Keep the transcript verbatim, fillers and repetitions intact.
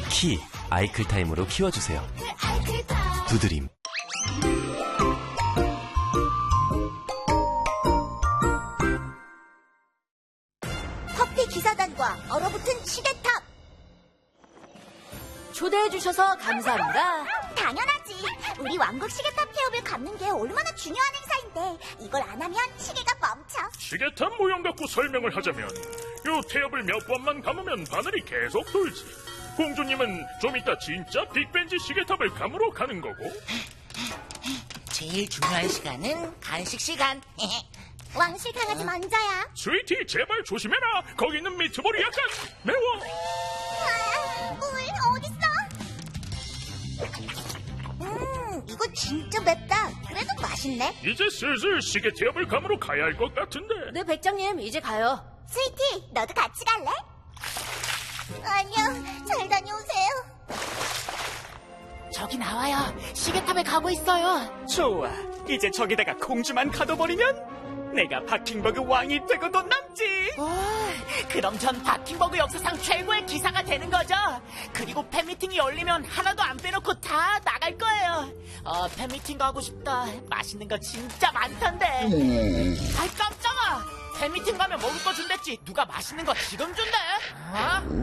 키 아이클타임으로 키워주세요. 두드림. 커피 기사단과 얼어붙은 시계탑. 초대해주셔서 감사합니다. 당연하지. 우리 왕국 시계탑 태엽을 갚는 게 얼마나 중요한 행사인데 이걸 안 하면 시계가 멈춰. 시계탑 모형 갖고 설명을 하자면 요 태엽을 몇 번만 감으면 바늘이 계속 돌지. 공주님은 좀 이따 진짜 빅벤지 시계탑을 감으러 가는 거고, 제일 중요한 시간은 간식 시간. 왕실 강아지 먼저야. 스위티 제발 조심해라. 거기 있는 미트볼이 약간 매워. 아, 물 어딨어? 음, 이거 진짜 맵다. 그래도 맛있네. 이제 슬슬 시계 태엽을 감으러 가야 할 것 같은데. 네, 백장님, 이제 가요. 스위티, 너도 같이 갈래? 안녕, 잘 다녀오세요. 저기 나와요. 시계탑에 가고 있어요. 좋아. 이제 저기다가 공주만 가둬버리면 내가 바킹버그 왕이 되고도 남지. 오, 그럼 전 바킹버그 역사상 최고의 기사가 되는 거죠. 그리고 팬미팅이 열리면 하나도 안 빼놓고 다 나갈 거예요. 어, 팬미팅 가고 싶다. 맛있는 거 진짜 많던데. 아이 깜짝아. 팬미팅 가면 먹을 거 준댔지. 누가 맛있는 거 지금 준대? 어?